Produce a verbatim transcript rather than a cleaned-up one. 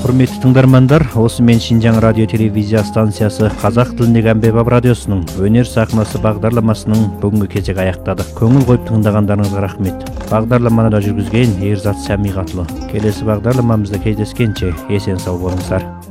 Құрметті тыңдармандар, осы мен Шинжаң радио телевизия станциясы қазақ тіліндегі әмбебап радиосының өнер сахнасы бағдарламасының бүгінгі кезегі аяқтады. Көңіл қойып тыңдағандарыңызға рахмет. Бағдарламаны да жүргізген Ерзат Сәмиғатұлы. Келесі бағдарламамызда кездескенше есен сау болыңыздар.